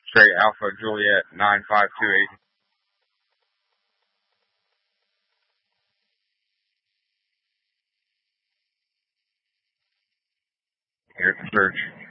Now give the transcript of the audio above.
Straight Alpha Juliet 9528. Here at the church.